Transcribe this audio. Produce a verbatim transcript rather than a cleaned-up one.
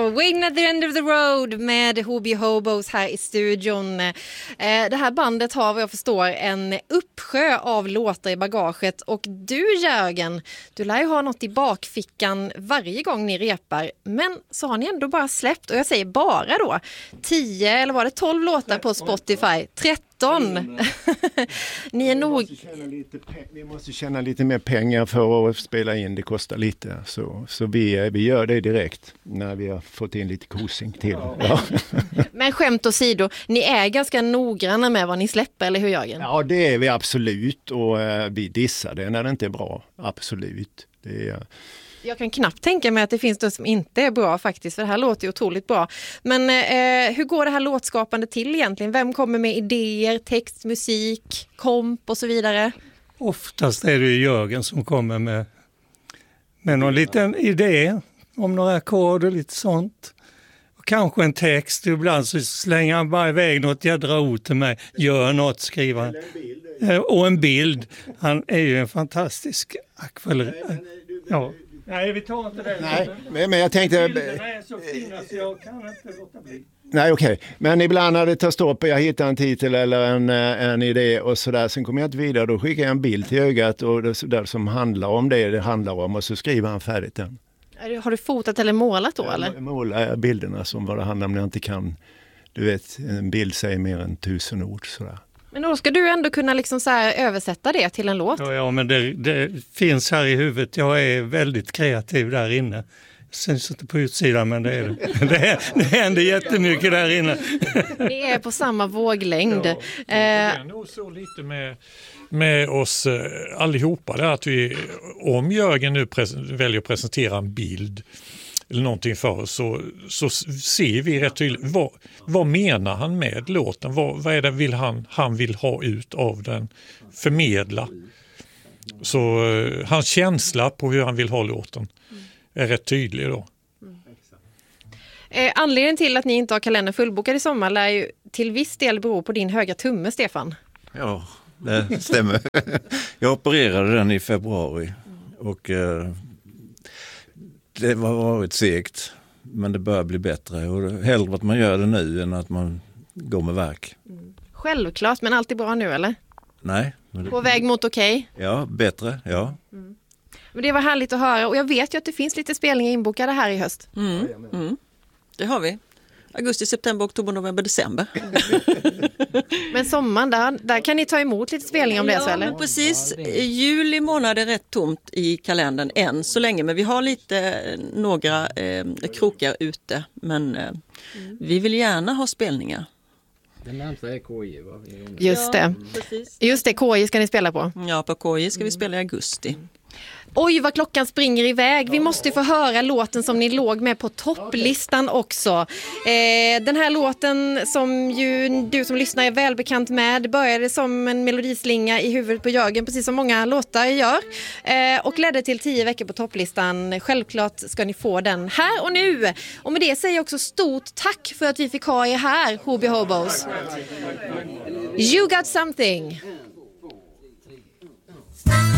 Waiting at the end of the road med Hobie Hobos här i studion. Eh, det här bandet har vad jag förstår en uppsjö av låtar i bagaget. Och du Jörgen, du lär ju ha något i bakfickan varje gång ni repar. Men så har ni ändå bara släppt, och jag säger bara då, tio eller var det tolv låtar på Spotify? tretton. Ni är nog... Vi måste, tjäna lite pe- vi måste tjäna lite mer pengar för att spela in, det kostar lite. Så, så vi, vi gör det direkt när vi har fått in lite kosing till. Ja. Men skämt åsido, ni är ganska noggranna med vad ni släpper, eller hur Jörgen? Ja, det är vi absolut, och eh, vi dissar det när det inte är bra. Absolut. Det är... Jag kan knappt tänka mig att det finns det som inte är bra faktiskt, för det här låter ju otroligt bra. Men eh, hur går det här låtskapande till egentligen? Vem kommer med idéer, text, musik, komp och så vidare? Oftast är det ju Jörgen som kommer med, med någon liten idé om några ackord och lite sånt. Och kanske en text, ibland så slänger han bara iväg något jädra ord till mig. Gör något, skriver han. Och en bild. Han är ju en fantastisk akvarell. Ja. Nej, vi tar inte det. Nej, men, men jag tänkte... Bilderna är så fina så jag kan inte låta bli. Nej, okej. Okay. Men ibland när det tar stopp och jag hittar en titel eller en, en idé och sådär, sen kommer jag inte vidare. Då skickar jag en bild till ögat och det, där som handlar om det det handlar om, och så skriver han färdigt den. Har du fotat eller målat då, eller? Jag målar bilderna som vad det handlar om när jag inte kan... Du vet, en bild säger mer än tusen ord sådär. Men då ska du ändå kunna liksom så här översätta det till en låt. Ja, ja men det, det finns här i huvudet. Jag är väldigt kreativ där inne. Jag syns inte på utsidan, men det är det. Det, det händer jättemycket där inne. Ni är på samma våglängd. Ja, det är nog så lite med, med oss allihopa. Det är att vi, om Jörgen nu pres- väljer att presentera en bild eller någonting för oss, så, så ser vi rätt tydligt vad, vad menar han med låten, vad, vad är det vill han, han vill ha ut av den, förmedla. Så uh, hans känsla på hur han vill ha låten är rätt tydlig då. Eh, anledningen till att ni inte har kalendern fullbokad i sommar lär ju till viss del bero på din höga tumme, Stefan. Ja, det stämmer. Jag opererade den i februari och eh, det har varit segt, men det börjar bli bättre. Och hellre att man gör det nu än att man går med verk. Mm. Självklart, men allt är bra nu, eller? Nej. Men det... På väg mot okej? Okay. Ja, bättre, ja. Mm. Men det var härligt att höra, och jag vet ju att det finns lite spelningar inbokade här i höst. Mm. Mm. Det har vi. Augusti, september, oktober, november, december. Men sommaren, där, där kan ni ta emot lite spelningar om det, ja, så eller? Men precis. Juli månad är rätt tomt i kalendern än så länge. Men vi har lite, några eh, krokar ute. Men eh, mm. vi vill gärna ha spelningar. Den närmsta är K I, va? Just det. Ja, Just det, K I ska ni spela på. Ja, på K I ska vi spela i augusti. Oj, vad klockan springer iväg. Vi måste få höra låten som ni låg med på topplistan också. Eh, den här låten som ju du som lyssnar är välbekant med började som en melodislinga i huvudet på Jörgen, precis som många låtar gör. Eh, och ledde till tio veckor på topplistan. Självklart ska ni få den här och nu. Och med det säger jag också stort tack för att vi fick ha er här, Hobie Hobos. You got something.